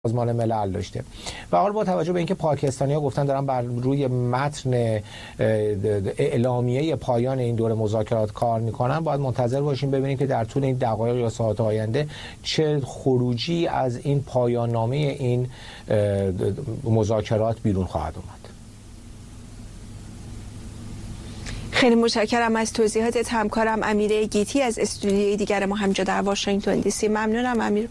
سازمان ملل داشته. و حال با توجه به اینکه پاکستانی‌ها گفتن دارن بر روی متن اعلامیه پایان این دور مذاکرات کار میکنن، باید منتظر باشیم ببینیم که در طول این دقایق یا ساعات آینده چه خروجی از این پایان نامه این مذاکرات بیرون خواهد اومد. خیلی متشکرم از توضیحاتت همکارم امیر گیتی از استودیوی دیگر ما همینجا در واشنگتن دی سی. ممنونم امیر.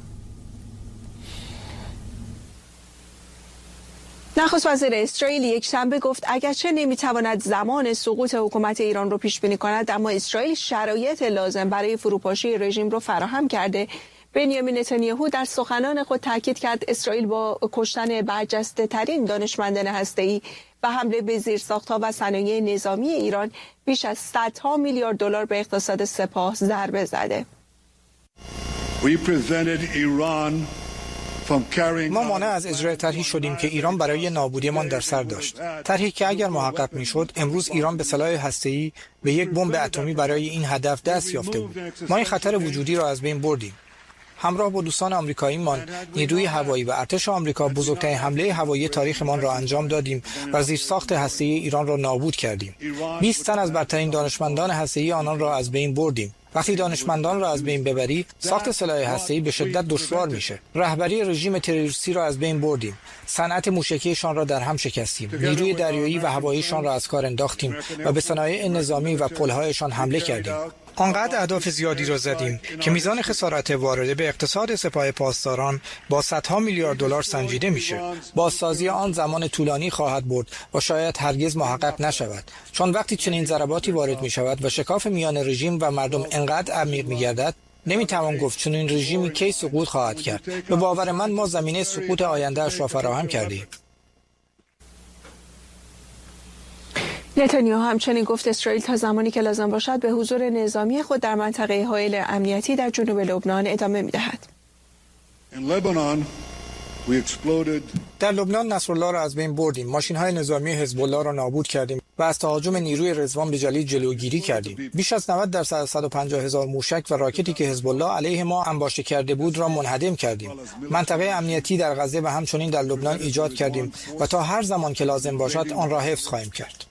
نخست وزیر اسرائیل یک شنبه گفت اگرچه نمیتواند زمان سقوط حکومت ایران رو پیش بینی کند، اما اسرائیل شرایط لازم برای فروپاشی رژیم رو فراهم کرده. بنیامین نتانیاهو در سخنان خود تاکید کرد اسرائیل با کشتن برجسته ترین دانشمندان هسته‌ای و حمله به زیرساخت‌ها و صنایع نظامی ایران بیش از صدها میلیارد دلار به اقتصاد سپاه ضربه زده. ما مانع از اجرای طرحی شدیم که ایران برای نابودیمان در سر داشت. طرحی که اگر محقق میشد، امروز ایران به سلاح هسته‌ای به یک بمب اتمی برای این هدف دست یافته بود. ما این خطر وجودی را از بین بردیم. همراه با دوستان آمریکاییمان، نیروی هوایی و ارتش آمریکا بزرگترین حمله هوایی تاریخمان را انجام دادیم و زیرساخت هسته‌ای ایران را نابود کردیم. 20 تن از برترین دانشمندان هسته‌ای آنان را از بین بردیم. وقتی دانشمندان را از بین ببری، ساخت سلاح هسته‌ای به شدت دشوار میشه. رهبری رژیم تروریستی را از بین بردیم. صنعت موشکیشان را در هم شکستیم. نیروی دریایی و هواییشان را از کار انداختیم و به صنایع نظامی و پل‌هایشان حمله کردیم. آنقدر اهداف زیادی را زدیم که میزان خسارت وارده به اقتصاد سپاه پاسداران با صدها میلیارد دلار سنجیده میشه. بازسازی آن زمان طولانی خواهد برد و شاید هرگز محقق نشود، چون وقتی چنین ضرباتی وارد می شود و شکاف میان رژیم و مردم انقدر عمیق می گردد، نمیتوان گفت چنین رژیمی کی سقوط خواهد کرد. به باور من ما زمینه سقوط آینده اش را فراهم کردیم. نتانیاهو همچنین گفت اسرائیل تا زمانی که لازم باشد به حضور نظامی خود در منطقه حائل امنیتی در جنوب لبنان ادامه می‌دهد. در لبنان نصرالله را از بین بردیم. ماشین‌های نظامی حزب الله را نابود کردیم و از تهاجم نیروی رضوان بجلی جلوگیری کردیم. بیش از 90% از 150,000 موشک و راکتی که حزب الله علیه ما انباشته کرده بود را منهدم کردیم. منطقه امنیتی در غزه و همچنین در لبنان ایجاد کردیم و تا هر زمان که لازم باشد آن را حفظ خواهیم کرد.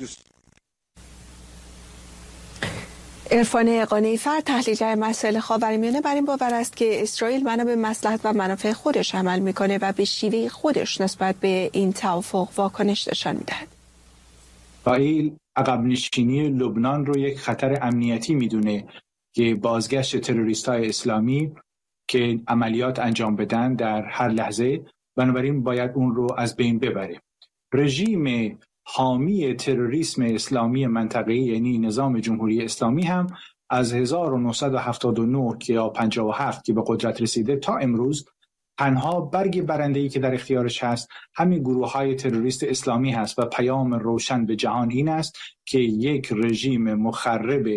عرفان قانعی‌فر، تحلیلگر مسائل خاورمیانه، بر این باور است که اسرائیل بنا به مصلحت و منافع خودش عمل میکنه و به شیوه خودش نسبت به این توافق واکنش نشان میدهد. اسرائیل عقب نشینی لبنان رو یک خطر امنیتی میدونه که بازگشت تروریست‌های اسلامی که عملیات انجام بدن در هر لحظه، بنابراین باید اون رو از بین ببره. رژیم حامی تروریسم اسلامی منطقه‌ای یعنی نظام جمهوری اسلامی هم از 1979 که یا 57 که به قدرت رسیده تا امروز تنها برگ برنده‌ای که در اختیارش هست همین گروه‌های تروریست اسلامی هست و پیام روشن به جهان این است که یک رژیم مخرب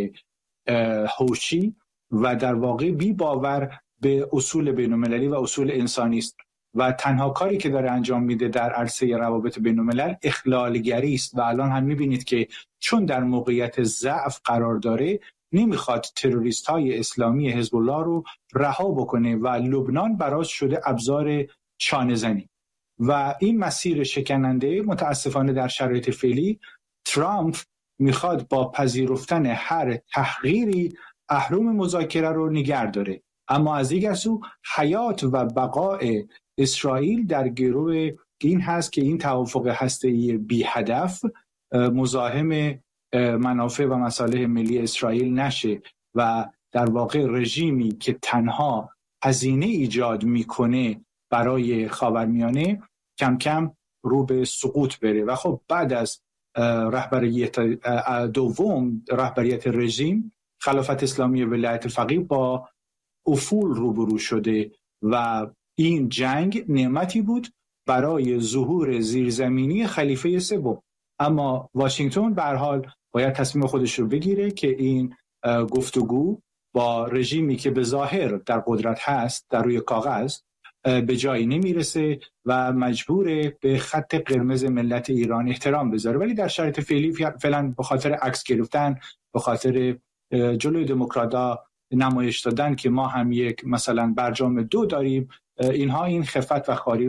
هوشی و در واقع بی باور به اصول بین‌المللی و اصول انسانی است و تنها کاری که داره انجام میده در عرصه روابط بین‌الملل اخلالگری است و الان هم میبینید که چون در موقعیت ضعف قرار داره نمیخواد تروریست‌های اسلامی حزب الله رو رها بکنه و لبنان براش شده ابزار چانه‌زنی و این مسیر شکننده متاسفانه در شرایط فعلی ترامپ میخواد با پذیرفتن هر تحقیری اهرم مذاکره رو نگه داره، اما از دیگر سو حیات و بقای اسرائیل در گرو این هست که این توافق هسته‌ای بی هدف مزاحم منافع و مصالح ملی اسرائیل نشه و در واقع رژیمی که تنها هزینه ایجاد میکنه برای خاورمیانه کم کم رو به سقوط بره و خب بعد از رهبریت دوم رهبریت رژیم خلافت اسلامی ولایت فقیه با افول روبرو شده و این جنگ نعمتی بود برای ظهور زیرزمینی خلیفه سوم، اما واشنگتن به هر حال باید تصمیم خودش رو بگیره که این گفتگو با رژیمی که به ظاهر در قدرت هست در روی کاغذ به جایی نمیرسه و مجبوره به خط قرمز ملت ایران احترام بذاره، ولی در شرایط فعلی فعلا به خاطر عکس گرفتن، به خاطر جلوی دموکرات‌ها نمایش دادن که ما هم یک مثلا برجام 2 داریم اینها این خفت و خواری